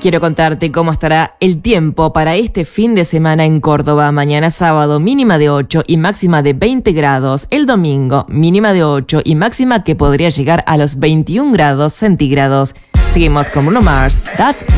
Quiero contarte cómo estará el tiempo para este fin de semana en Córdoba. Mañana sábado, mínima de 8 y máxima de 20 grados. El domingo, mínima de 8 y máxima que podría llegar a los 21 grados centígrados. Seguimos con Bruno Mars. That's